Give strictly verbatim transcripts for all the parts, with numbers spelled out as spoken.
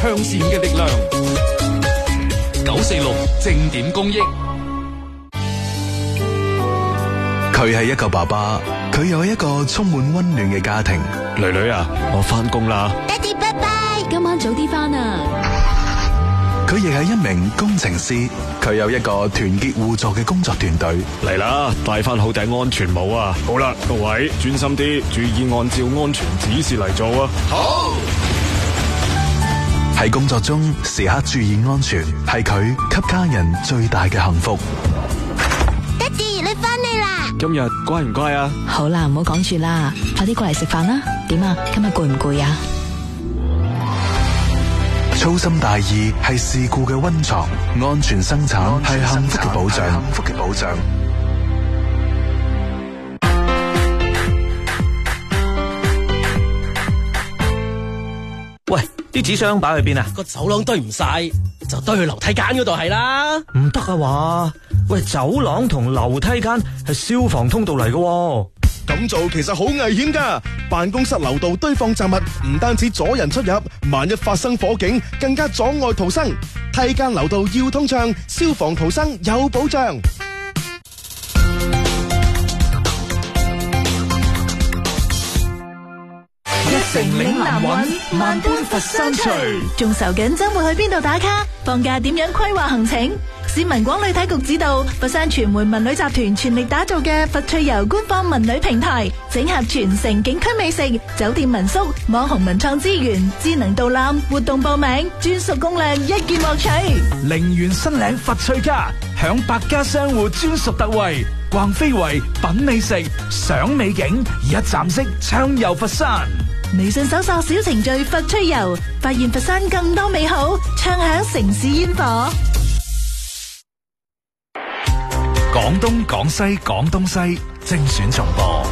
向善嘅力量。九四六正點公益。 佢係一個爸爸，佢有一個充滿溫暖嘅家庭。 女女啊，我返工啦。 爹哋拜拜，今晚早啲返啊。 佢亦係一名工程師，佢有一個團結互助嘅工作團隊。 嚟啦，戴翻好頂安全帽啊！好啦，各位專心啲，注意按照安全指示嚟做啊！ 好。 喺工作中時刻注意安全，係佢給家人最大嘅幸福。 爹哋，你返嚟啦！ 今日乖唔乖啊？ 好啦，唔好講住啦，快啲過嚟食飯啦！點啊？今日攰唔攰啊？ 粗心大意係事故嘅溫床，安全生產係幸福嘅保障。幸福嘅保障。 喂，啲紙箱擺去邊啊？ 個走廊堆唔晒，就堆去樓梯間嗰度係啦。 唔得啊話，喂，走廊同樓梯間係消防通道嚟嘅。 咁做其實好危險噶，辦公室樓道堆放雜物，唔單止阻人出入，萬一發生火警，更加阻礙逃生。梯間樓道要通暢，消防逃生有保障。 一城嶺南韻，萬般佛山隨。 仲愁緊周末去邊度打卡？放假點樣規劃行程？市民廣旅體局指導，佛山傳媒文旅集團全力打造嘅佛趣遊官方文旅平台，整合全城景區美食、酒店民宿、網紅文創資源、智能導覽、活動報名、專屬攻略，一鍵獲取。 陵園新嶺佛趣家，享百家商戶專屬特惠，逛非遺、品美食、賞美景，一站式暢遊佛山。 微信搜索小程序佛趣遊，發現佛山更多美好，暢享城市煙火。 廣東廣西廣東西精選重播。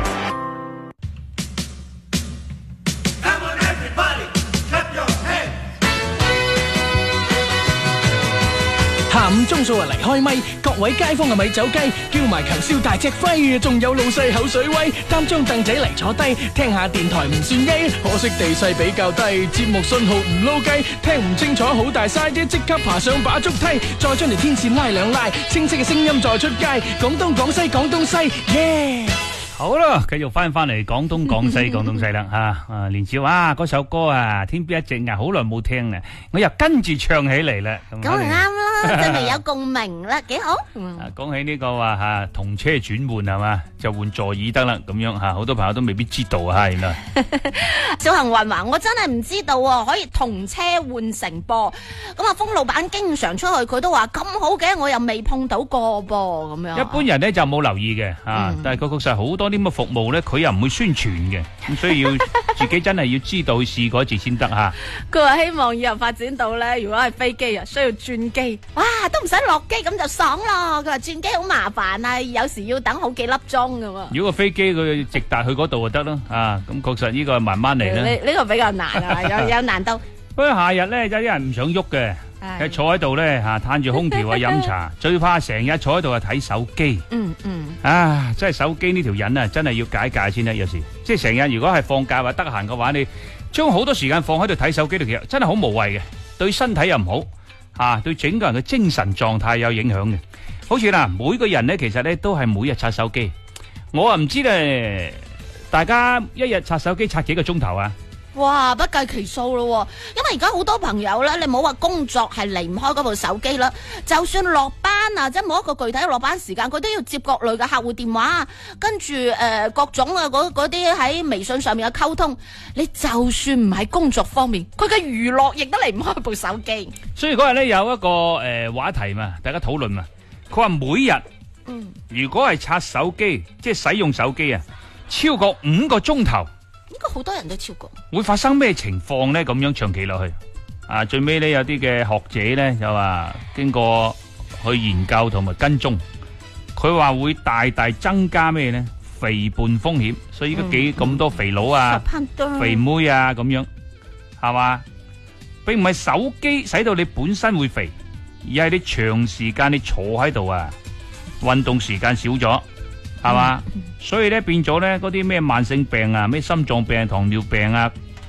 下午鐘數啊，離開咪，各位街坊係咪走雞？叫埋強燒大隻輝，仲有老細口水威，擔張凳仔嚟坐低，聽下電台唔算曳，可惜地勢比較低，節目信號唔撈雞，聽唔清楚好大嘥啲，即刻爬上把竹梯，再將條天線拉兩拉，清晰嘅聲音再出街，廣東廣西廣東西，耶！ 好啦，繼續翻翻嚟廣東廣西廣東西啦吓，啊連少啊嗰首歌啊天邊一隻啊好耐冇聽啦，我又跟住唱起嚟啦， 咁咪啱咯，真係有共鳴啦，幾好。 啊，講起呢個話吓同車轉換係嘛，就換座椅得啦，咁樣吓，好多朋友都未必知道啊，原來。 小幸運話我真係唔知道啊，可以同車換乘噃。咁啊，封老闆經常出去，佢都話咁好嘅，我又未碰到過噃，咁樣。 一般人咧就冇留意嘅啊，但係確確實好多。啲咁嘅服務咧，佢又唔會宣傳嘅，咁所以要自己真係要知道試過一次先得吓。 佢話希望以後發展到咧，如果係飛機啊，需要轉機，哇，都唔使落機咁就爽咯。佢話轉機好麻煩啊，有時要等好幾粒鐘噶嘛。 如果個飛機佢直達去嗰度就得咯，啊，咁確實呢個慢慢嚟啦。 呢呢個比較難啊，有有難度。 不過夏日咧，有啲人唔想喐嘅。一坐喺度咧吓，嘆住空調啊，飲茶，最怕成日坐喺度啊睇手機。 嗯嗯。 啊，真係手機呢條癮啊，真係要解解先得。有時即係成日如果係放假或得閒嘅話，你將好多時間放喺度睇手機度，其實真係好無謂嘅，對身體又唔好，啊，對整個人嘅精神狀態有影響嘅。好似嗱，每個人咧其實咧都係每日刷手機，我啊唔知咧，大家一日刷手機刷幾個鐘頭啊？ 哇，不計其數咯，因為而家好多朋友咧，你唔好話工作係離唔開嗰部手機啦，就算落班啊，即係冇一個具體嘅落班時間，佢都要接各類嘅客戶電話，跟住誒、呃、各種啊嗰嗰啲喺微信上面嘅溝通，你就算唔喺工作方面，佢嘅娛樂亦都離唔開部手機。 所以嗰日咧有一個誒、呃、話題嘛，大家討論嘛，佢話每日， 嗯， 如果係刷手機，即係使用手機啊，超過五個鐘頭。 應該好多人都超過， 會發生咩情況呢？咁樣長期落去，啊，最尾呢有啲嘅學者呢就話經過去研究同埋跟蹤，佢話會大大增加咩呢？肥胖風險，所以而家幾咁、嗯、多肥佬啊、肥妹啊咁樣，係嘛？並唔係手機使到你本身會肥，而係你長時間你坐喺度啊，運動時間少咗。係嘛、嗯？所以咧變咗咧，嗰啲咩慢性病啊、咩心臟病、糖尿病啊、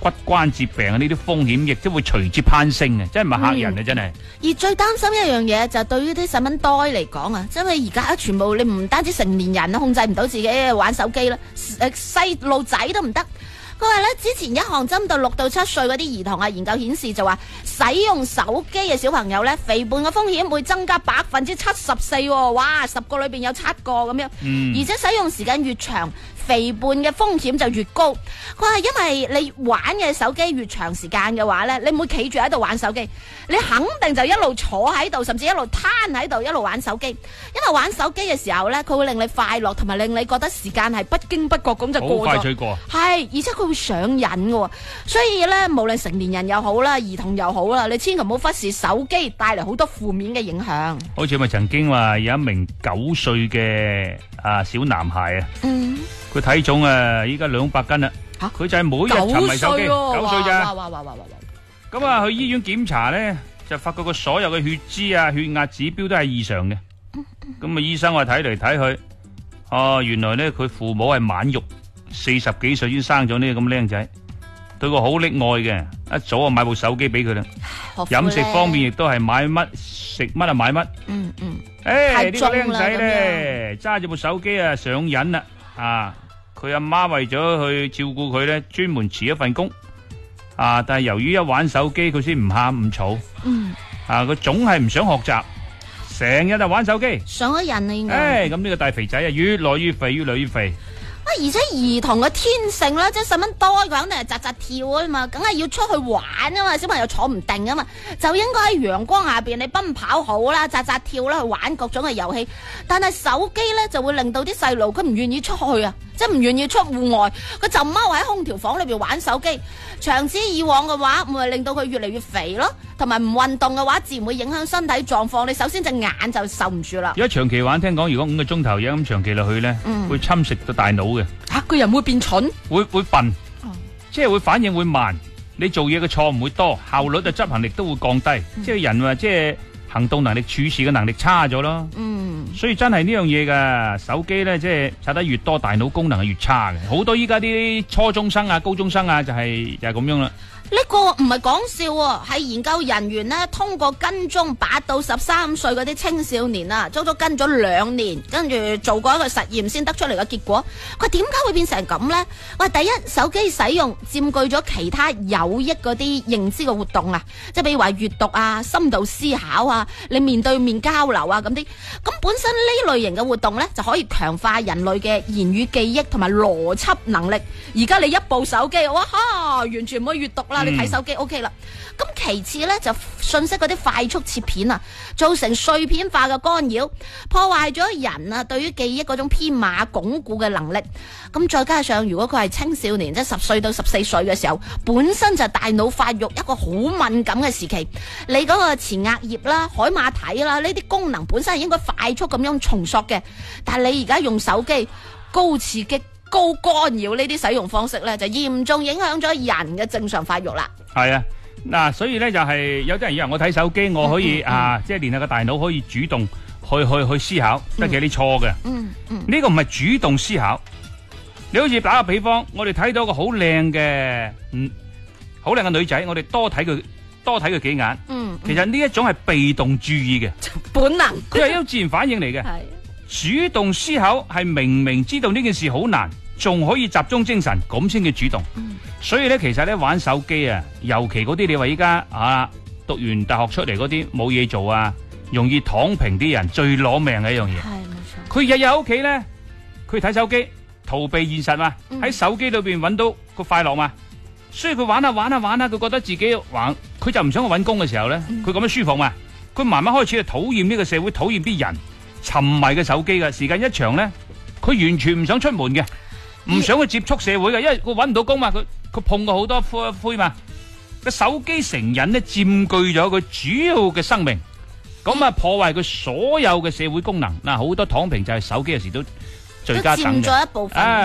骨關節病啊呢啲風險，亦都會隨之攀升啊！真係唔係嚇人啊，真係。 而最擔心一樣嘢就係對於啲細蚊呆嚟講啊，因為而家全部你唔單止成年人控制唔到自己玩手機啦，誒細路仔都唔得。佢話咧，之前一項針對六到七歲嗰啲兒童啊，研究顯示就話使用手機嘅小朋友咧，肥胖嘅風險會增加百分之七十四，哇！十個裏邊有七個咁樣， 嗯、 而且使用時間越長，肥胖嘅風險就越高。佢話因為你玩嘅手機越長時間嘅話咧，你唔會企住喺度玩手機，你肯定就一路坐喺度，甚至一路攤喺度一路玩手機。因為玩手機嘅時候咧，佢會令你快樂，同埋令你覺得時間係不經不覺咁就過咗。 好快脆過。 係，而且佢會上癮嘅，所以咧無論成年人又好啦，兒童又好啦，你千祈唔好忽視手機帶嚟好多負面嘅影響。 好似咪曾經話有一名九歲嘅啊小男孩啊， 嗯， 佢體重啊依家兩百斤啦，吓，佢就係每日沉迷手機，九歲咋， 哇哇哇哇哇！ 咁啊去醫院檢查咧，就發覺佢所有嘅血脂啊、血壓指標都係異常嘅。咁啊醫生話睇嚟睇去，哦原來咧佢父母係晚育，四十幾歲先生咗呢個咁靚仔，對佢好溺愛嘅，一早就買部手機俾佢啦。飲食方面亦都係買乜食乜啊買乜。嗯嗯。誒呢個靚仔咧揸住部手機啊上癮啦啊！佢阿媽為咗去照顧佢咧，專門辭一份工啊！但係由於一玩手機，佢先唔喊唔嘈。嗯。啊！佢總係唔想學習，成日就玩手機。 上咗癮啦應該。 誒咁呢個大肥仔啊，越來越肥，越來越肥。 啊！而且兒童嘅天性咧，即係細蚊多，佢肯定係扎扎跳啊嘛，梗係要出去玩啊嘛。小朋友坐唔定啊嘛，就應該喺陽光下邊你奔跑好啦，扎扎跳啦，去玩各種嘅遊戲。但係手機咧就會令到啲細路佢唔願意出去啊，即係唔願意出戶外，佢就踎喺空調房裏邊玩手機。長此以往嘅話，咪令到佢越嚟越肥咯，同埋唔運動嘅話，自然會影響身體狀況。你首先隻眼就受唔住啦。 如果長期玩，聽講如果五個鐘頭嘢咁長期落去咧，嗯、會侵蝕到大腦嘅。 吓、啊，個人會變蠢， 會會笨，哦、即係會反應會慢。你做嘢嘅錯誤會多，效率嘅執行力都會降低。嗯、即係人話即係行動能力、處事嘅能力差咗咯。嗯，所以真係呢樣嘢噶，手機咧即係刷得越多，大腦功能係越差嘅。好多依家啲初中生啊、高中生啊，就係、是、就係、是、咁樣啦。 呢個唔係講笑喎，係研究人員呢通過跟蹤八到十三歲嗰啲青少年啊，足足跟咗兩年，跟住做過一個實驗先得出嚟嘅結果。佢點解會變成咁呢？喂，第一，手機使用佔據咗其他有益嗰啲認知嘅活動啊，即係比如話閱讀啊、深度思考啊、你面對面交流啊咁啲。咁本身呢類型嘅活動呢，就可以強化人類嘅言語記憶同埋邏輯能力。而家你一部手機，哇哈，完全唔可以閱讀啦。你睇手機 OK 啦，咁其次呢，就信息嗰啲快速切片啊，造成碎片化嘅干擾，破壞咗人啊對於記憶嗰種編碼鞏固嘅能力。咁再加上如果佢係青少年，即係十歲到十四歲嘅時候，本身就大腦發育一個好敏感嘅時期，你嗰個前額葉啦、海馬體啦呢啲功能本身係應該快速咁樣重塑嘅，但係你而家用手機高刺激、高干擾呢啲使用方式咧，就嚴重影響咗人嘅正常發育啦。係啊，嗱，所以咧就係有啲人以為我睇手機，我可以嗯嗯嗯啊，即係練下個大腦可以主動去去去思考，但其實你錯嘅。 嗯嗯， 呢個唔係主動思考。你好似打個比方，我哋睇到個好靚嘅，嗯，好靚嘅女仔，我哋多睇佢，多睇佢幾眼。嗯，其實呢一種係被動注意嘅本能， 佢係一種自然反應嚟嘅。係。主動思考係明明知道呢件事好難，仲可以集中精神，咁先叫主動。嗯、所以咧，其實咧玩手機啊，尤其嗰啲你話依家啊讀完大學出嚟嗰啲冇嘢做啊，容易躺平啲人最攞命嘅一樣嘢。係冇錯。佢日日喺屋企咧，佢睇手機，逃避現實嘛，喺、嗯、手機裏邊揾到個快樂嘛。所以佢玩下玩下玩下，佢覺得自己玩，佢就唔想去揾工嘅時候咧，佢咁、嗯、樣舒服嘛。佢慢慢開始就討厭呢個社會，討厭啲人。沉迷嘅手機嘅時間一長咧，佢完全唔想出門嘅，唔想去接觸社會嘅，因為佢搵唔到工嘛，佢佢碰過好多灰灰嘛，個手機成癮咧佔據咗佢主要嘅生命，咁啊破壞佢所有嘅社會功能。嗱，好多躺平就係手機有時都最佳等嘅。佔咗一部分。啊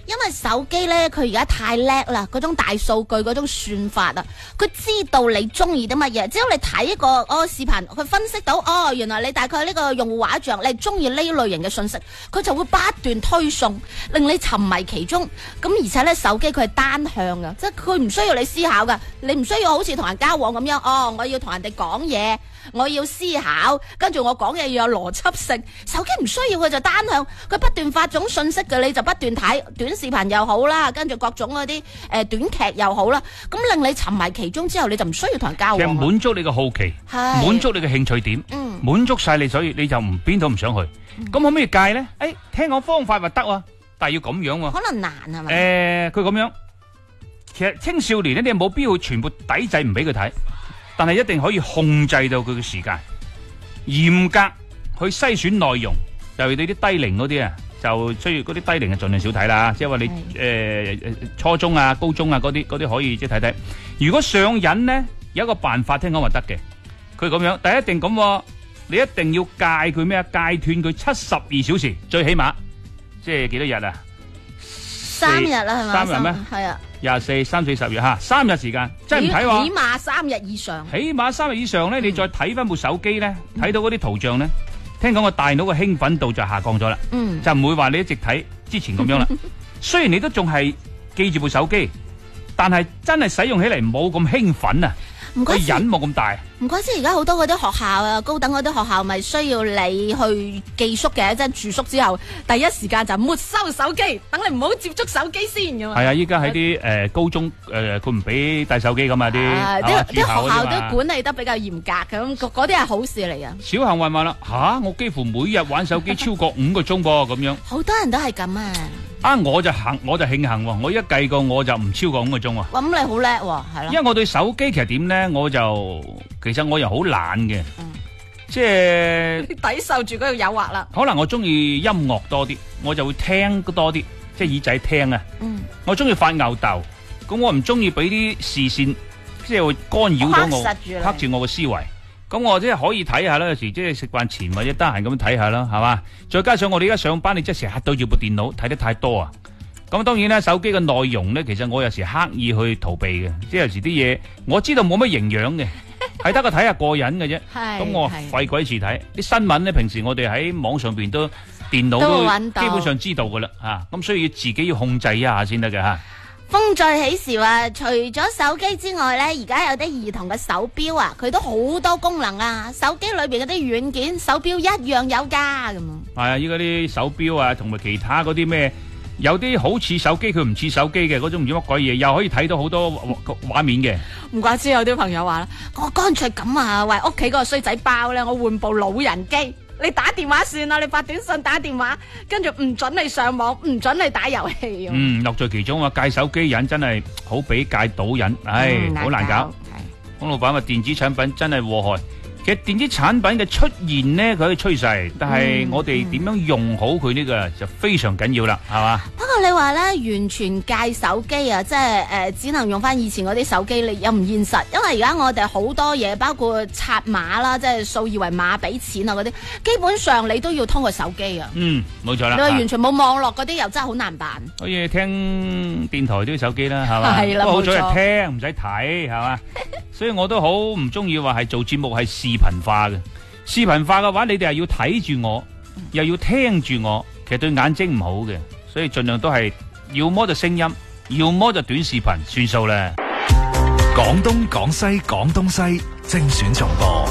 因為手機咧，佢而家太叻啦，嗰種大數據嗰種算法啊，佢知道你中意啲乜嘢，只要你睇一個哦視頻，佢分析到哦，原來你大概呢個用戶畫像，你中意呢類型嘅信息，佢就會不斷推送，令你沉迷其中。咁而且咧，手機佢係單向噶，即係佢唔需要你思考噶，你唔需要好似同人交往咁樣，哦，我要同人哋講嘢，我要思考，跟住我講嘢要有邏輯性。手機唔需要，佢就單向，佢不斷發種信息嘅，你就不斷睇短視頻又好啦，跟住各種嗰啲誒短劇又好啦，咁令你沉迷其中之後，你就唔需要同人交往。 其實滿足你嘅好奇，滿足你嘅興趣點， 嗯， 滿足晒你，所以你就唔邊度唔想去。咁可唔可以戒咧？誒，聽講方法話得啊，但係要咁樣喎。 可能難係咪？ 誒，佢咁樣，其實青少年咧，你冇必要全部抵制唔俾佢睇，但係一定可以控制到佢嘅時間，嚴格去篩選內容。尤其你啲低齡嗰啲啊，就需要嗰啲低齡嘅盡量少睇啦。即係話你誒誒初中啊、高中啊嗰啲嗰啲可以即係睇睇。如果上癮咧，有一個辦法聽講話得嘅，佢咁樣，但係一定咁，你一定要戒佢咩啊？戒斷佢七十二小時，最起碼即係幾多日啊？ 三日啦，係咪？ 三日咩？ 係啊， 廿四、三四、十日吓，三日時間，真係唔睇喎。 起碼三日以上。 起碼三日以上咧，你再睇翻部手機咧，睇到嗰啲圖像咧。聽講個大腦嘅興奮度就下降咗啦，嗯、就唔會話你一直睇之前咁樣啦。雖然你都仲係記住部手機，但係真係使用起嚟冇咁興奮啊，個癮冇咁大。 唔怪之而家好多嗰啲學校啊，高等嗰啲學校咪需要你去寄宿嘅，即係住宿之後第一時間就沒收手機，等你唔好接觸手機先咁嘛。 係啊，依家喺啲誒高中誒，佢唔俾帶手機咁啊啲， 啲啲學校都管理得比較嚴格咁，嗰啲係好事嚟嘅。 小幸運話啦，吓我幾乎每日玩手機超過五個鐘噃咁樣。 好多人都係咁啊。 啊，我就幸我就慶幸喎，我一計過我就唔超過五個鐘喎。 哇，咁你好叻喎，係咯。 因為我對手機其實點咧，我就其實我又好懶嘅，嗯、即係抵受住嗰個誘惑啦。 可能我中意音樂多啲，我就會聽多啲，即係耳仔聽啊。嗯、我中意發吽哣，咁我唔中意俾啲視線，即係會干擾到我，黑住我嘅思維。咁我即係可以睇下啦，有時即係食飯前或者得閒咁睇下啦，係嘛？再加上我哋而家上班，你即係成日對住部電腦睇得太多啊。咁當然啦，手機嘅內容咧，其實我有時刻意去逃避嘅，即係有時啲嘢我知道冇乜營養嘅，係得個睇下過癮嘅啫。咁我費鬼事睇啲新聞咧，平時我哋喺網上邊都電腦都基本上知道噶啦，吓咁所以自己要控制一下先得嘅吓。 風再起時話，除咗手機之外咧，而家有啲兒童嘅手錶啊，佢都好多功能啊。手機裏邊嗰啲軟件，手錶一樣有噶咁。係啊，依家啲手錶啊，同埋其他嗰啲咩，有啲好似手機，佢唔似手機嘅嗰種唔知乜鬼嘢，又可以睇到好多畫面嘅。唔怪之有啲朋友話啦，我乾脆咁啊，為屋企嗰個衰仔包咧，我換部老人機。你打電話算啦，你發短信打電話，跟住唔准你上網，唔准你打遊戲。嗯，樂在其中啊！戒手機癮真係好比戒賭癮，唉，好難搞。洪老闆話電子產品真係禍害。其實電子產品嘅出現呢，佢係趨勢，但係我哋點樣用好佢呢個就非常緊要啦，係嘛？不過你話咧，完全戒手機啊，即係誒，只能用翻以前嗰啲手機，你又唔現實。因為而家我哋好多嘢，包括刷碼啦，即係掃二維碼俾錢啊嗰啲，基本上你都要通過手機啊。嗯，冇錯啦。你話完全冇網絡嗰啲，又真係好難辦。可以聽電台都要手機啦，係嘛？係啦，冇錯。好早就聽，唔使睇，係嘛？所以我都好唔中意話係做節目係視頻化嘅，視頻化嘅話，你哋係要睇住我，又要聽住我，其實對眼睛唔好嘅，所以盡量都係要麼就聲音，要麼就短視頻算數啦。 廣東廣西廣東西精選重播。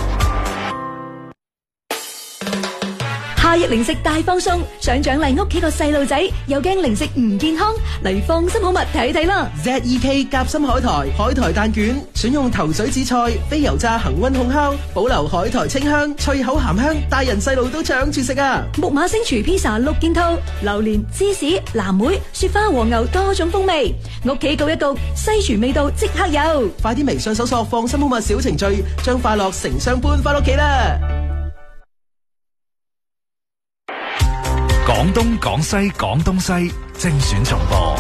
夏日零食大放送，想獎勵屋企個細路仔，又驚零食唔健康，嚟放心好物睇睇啦 ！Z E K 夾心海苔海苔蛋卷，選用頭水紫菜、非油炸恒溫烘烤，保留海苔清香、脆口鹹香，大人細路都搶住食啊！ 木馬星廚披薩六件套，榴蓮、芝士、藍莓、雪花、和牛多種風味，屋企焗一焗，西廚味道即刻有！ 快啲微信搜索放心好物小程序，將快樂成雙搬翻屋企啦！ 廣東廣西廣東西精選重播。